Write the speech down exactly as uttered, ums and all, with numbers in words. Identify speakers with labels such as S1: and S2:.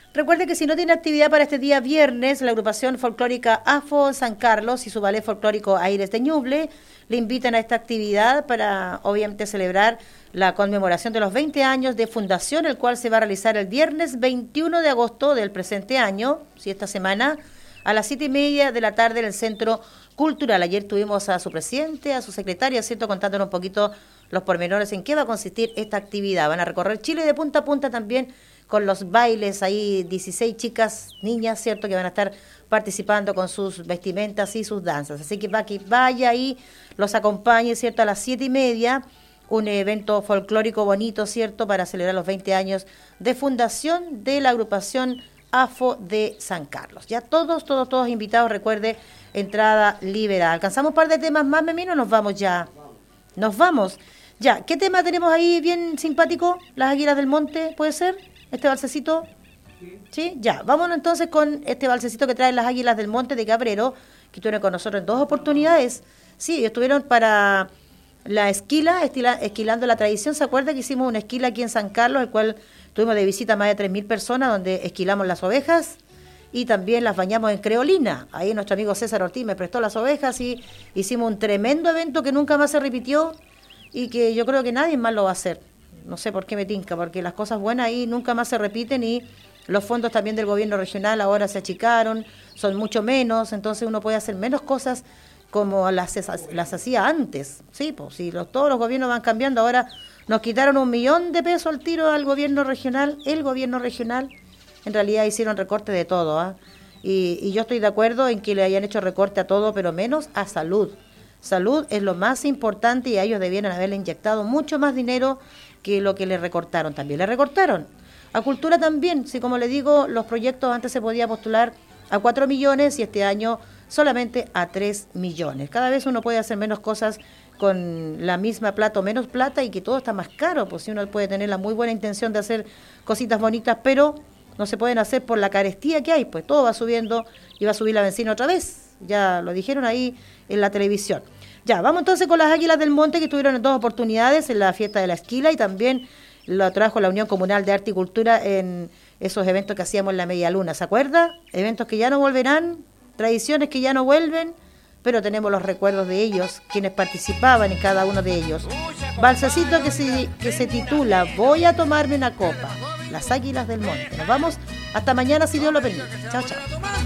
S1: Recuerde que si no tiene actividad para este día viernes, la agrupación folclórica AFO San Carlos y su ballet folclórico Aires de Ñuble le invitan a esta actividad para, obviamente, celebrar la conmemoración de los veinte años de fundación, el cual se va a realizar el viernes veintiuno de agosto del presente año, si esta semana, a las siete y media de la tarde en el Centro Cultural. Ayer tuvimos a su presidente, a su secretaria, ¿cierto?, contándonos un poquito los pormenores en qué va a consistir esta actividad. Van a recorrer Chile de punta a punta también con los bailes, ahí dieciséis chicas, niñas, ¿cierto?, que van a estar participando con sus vestimentas y sus danzas. Así que, va, que vaya ahí, los acompañe, ¿cierto?, a las siete y media, un evento folclórico bonito, ¿cierto?, para celebrar los veinte años de fundación de la agrupación AFO de San Carlos. Ya todos, todos, todos invitados, recuerde, entrada liberada. ¿Alcanzamos un par de temas más, Memino, o nos vamos ya? Nos vamos. Ya, ¿qué tema tenemos ahí bien simpático? Las Águilas del Monte, ¿puede ser? ¿Este balsecito? Sí, ya. Vámonos entonces con este balsecito que traen las Águilas del Monte de Cabrero, que estuvieron con nosotros en dos oportunidades. Sí, estuvieron para la esquila, estila, esquilando la tradición. ¿Se acuerda que hicimos una esquila aquí en San Carlos, el cual tuvimos de visita más de tres mil personas, donde esquilamos las ovejas y también las bañamos en creolina? Ahí nuestro amigo César Ortiz me prestó las ovejas y hicimos un tremendo evento que nunca más se repitió y que yo creo que nadie más lo va a hacer. No sé por qué me tinca, porque las cosas buenas ahí nunca más se repiten y los fondos también del gobierno regional ahora se achicaron, son mucho menos, entonces uno puede hacer menos cosas como las, las hacía antes. Sí, pues si los, todos los gobiernos van cambiando, ahora nos quitaron un millón de pesos al tiro al gobierno regional, el gobierno regional, en realidad hicieron recorte de todo, ¿eh? y, y yo estoy de acuerdo en que le hayan hecho recorte a todo, pero menos a salud. Salud es lo más importante y a ellos debieran haberle inyectado mucho más dinero que lo que le recortaron. También le recortaron. A cultura también, si como le digo, los proyectos antes se podía postular a cuatro millones y este año solamente a tres millones. Cada vez uno puede hacer menos cosas con la misma plata o menos plata y que todo está más caro, pues si uno puede tener la muy buena intención de hacer cositas bonitas, pero no se pueden hacer por la carestía que hay, pues todo va subiendo y va a subir la benzina otra vez. Ya lo dijeron ahí en la televisión. Ya, vamos entonces con las Águilas del Monte, que estuvieron en dos oportunidades en la fiesta de la esquila y también lo trajo la Unión Comunal de Arte y Cultura en esos eventos que hacíamos en la Media Luna. ¿Se acuerda? Eventos que ya no volverán, tradiciones que ya no vuelven, pero tenemos los recuerdos de ellos, quienes participaban en cada uno de ellos. Balsacito que se, que se titula Voy a tomarme una copa. Las Águilas del Monte. Nos vamos hasta mañana si Dios lo permite. Chao, chao.